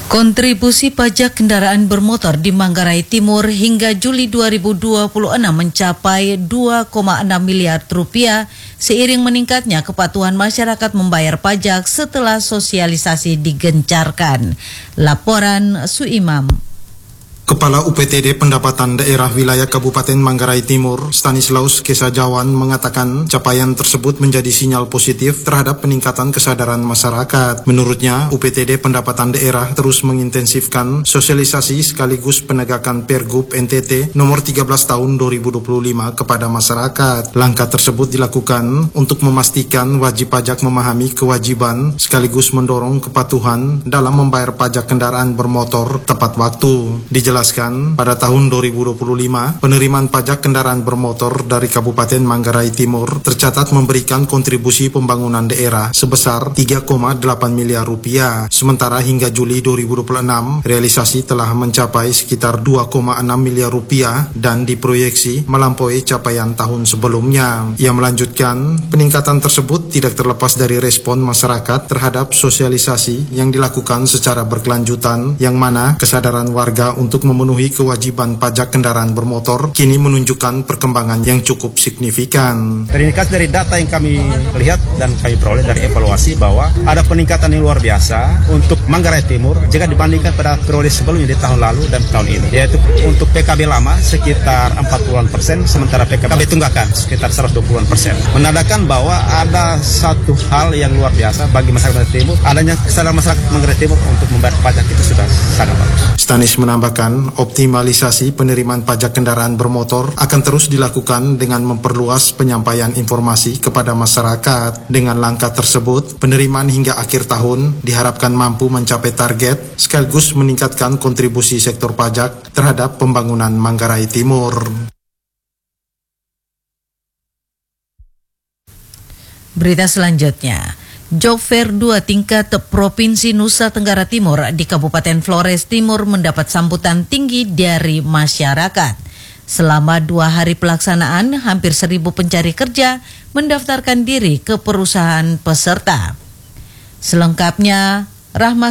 Kontribusi pajak kendaraan bermotor di Manggarai Timur hingga Juli 2026 mencapai 2,6 miliar rupiah seiring meningkatnya kepatuhan masyarakat membayar pajak setelah sosialisasi digencarkan. Laporan Suimam. Kepala UPTD Pendapatan Daerah Wilayah Kabupaten Manggarai Timur, Stanislaus Kesajawan, mengatakan capaian tersebut menjadi sinyal positif terhadap peningkatan kesadaran masyarakat. Menurutnya, UPTD Pendapatan Daerah terus mengintensifkan sosialisasi sekaligus penegakan Pergub NTT nomor 13 tahun 2025 kepada masyarakat. Langkah tersebut dilakukan untuk memastikan wajib pajak memahami kewajiban sekaligus mendorong kepatuhan dalam membayar pajak kendaraan bermotor tepat waktu. Dijelaskan, pada tahun 2025, penerimaan pajak kendaraan bermotor dari Kabupaten Manggarai Timur tercatat memberikan kontribusi pembangunan daerah sebesar 3,8 miliar rupiah. Sementara hingga Juli 2026, realisasi telah mencapai sekitar 2,6 miliar rupiah dan diproyeksi melampaui capaian tahun sebelumnya. Ia melanjutkan, peningkatan tersebut tidak terlepas dari respon masyarakat terhadap sosialisasi yang dilakukan secara berkelanjutan, yang mana kesadaran warga untuk memenuhi kewajiban pajak kendaraan bermotor kini menunjukkan perkembangan yang cukup signifikan. Terindikasi dari data yang kami lihat dan kami peroleh dari evaluasi bahwa ada peningkatan yang luar biasa untuk Manggarai Timur jika dibandingkan pada periode sebelumnya di tahun lalu dan tahun ini, yaitu untuk PKB lama sekitar 40%, sementara PKB tunggakan sekitar 120%. Menandakan bahwa ada satu hal yang luar biasa bagi masyarakat Manggarai Timur, adanya kesadaran masyarakat Manggarai Timur untuk membayar pajak itu sudah sangat bagus. Stanis menambahkan, optimalisasi penerimaan pajak kendaraan bermotor akan terus dilakukan dengan memperluas penyampaian informasi kepada masyarakat. Dengan langkah tersebut, penerimaan hingga akhir tahun diharapkan mampu mencapai target sekaligus meningkatkan kontribusi sektor pajak terhadap pembangunan Manggarai Timur. Berita selanjutnya. Job Fair 2 tingkat Provinsi Nusa Tenggara Timur di Kabupaten Flores Timur mendapat sambutan tinggi dari masyarakat. Selama 2 hari pelaksanaan, hampir 1.000 pencari kerja mendaftarkan diri ke perusahaan peserta. Selengkapnya, Rahma